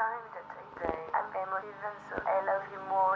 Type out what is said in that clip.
time that I play. I'm emotive and so I love you more